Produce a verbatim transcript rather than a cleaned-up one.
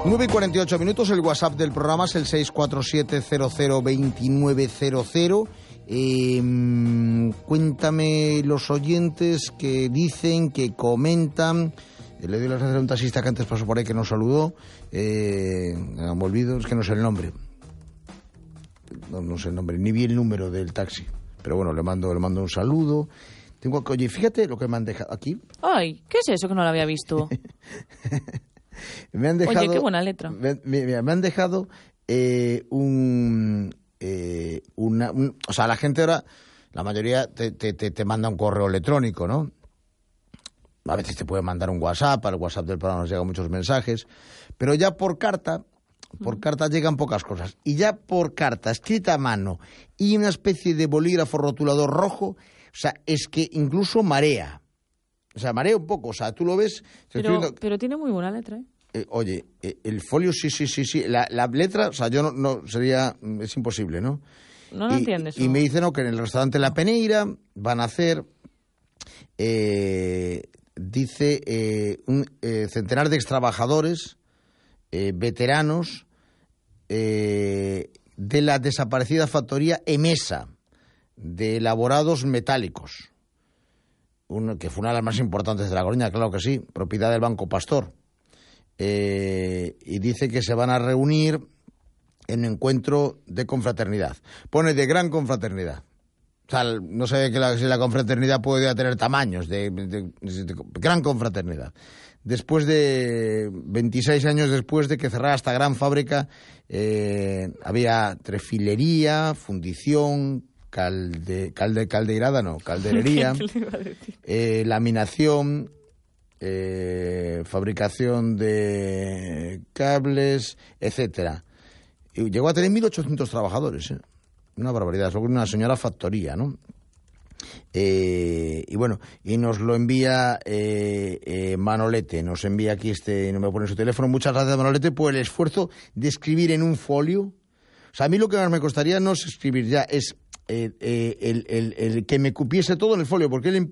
nueve y cuarenta y ocho minutos, el WhatsApp del programa es el seis cuatro siete cero cero dos nueve cero cero. Eh, cuéntame los oyentes que dicen, que comentan. Eh, le doy las gracias a un taxista que antes pasó por ahí que nos saludó. Eh, me han olvidado, es que no sé el nombre. No, no sé el nombre, ni vi el número del taxi. Pero bueno, le mando, le mando un saludo. Tengo, oye, fíjate lo que me han dejado aquí. Ay, ¿qué es eso que no lo había visto? Me han dejado, Oye, qué buena letra. Me, me, me han dejado eh, un, eh, una, un... O sea, la gente ahora, la mayoría te, te, te, te manda un correo electrónico, ¿no? A veces te puede mandar un WhatsApp, al WhatsApp del programa nos llegan muchos mensajes, pero ya por carta, por carta llegan pocas cosas. Y ya por carta, escrita a mano, y una especie de bolígrafo rotulador rojo, o sea, es que incluso marea. O sea, marea un poco, o sea, tú lo ves... Pero, viendo... pero tiene muy buena letra, ¿eh? Eh, oye, eh, el folio sí, sí, sí, sí. La, la letra, o sea, yo no, no, sería, es imposible, ¿no? No lo y, entiendes. Y me dicen, no, que en el restaurante La Peneira van a hacer, eh, dice, eh, un eh, centenar de extrabajadores, eh, veteranos, eh, de la desaparecida factoría Emesa, de elaborados metálicos. Uno, que fue una de las más importantes de La Coruña, claro que sí, propiedad del Banco Pastor. Eh, y dice que se van a reunir en un encuentro de confraternidad. Pone de gran confraternidad. O sea, no sé que la, si la confraternidad puede tener tamaños, de, de, de, de gran confraternidad. Después de veintiséis años después de que cerrara esta gran fábrica, eh, había trefilería, fundición, calde, calde, caldeirada, no, calderería, eh, laminación, eh, fabricación de cables, etcétera. Y llegó a tener mil ochocientos trabajadores, ¿eh? Una barbaridad, es una señora factoría, ¿no? Eh, y bueno, y nos lo envía eh, eh, Manolete, nos envía aquí este, no me pone su teléfono. Muchas gracias, Manolete, por el esfuerzo de escribir en un folio. O sea, a mí lo que más me costaría no es escribir ya, es eh, eh, el, el, el que me cupiese todo en el folio, porque él